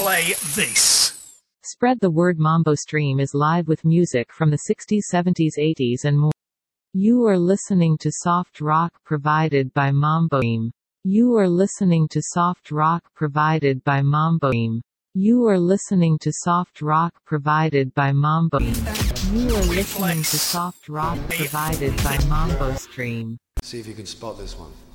Play this. Spread the word. Mambo Stream is live with music from the 60s, 70s, 80s and more. You are listening to soft rock provided by Mambo Stream. You are listening to soft rock provided by Mambo Stream. You are listening to soft rock provided by Mambo Stream. You are listening to soft rock provided by Mambo Stream. See if you can spot this one.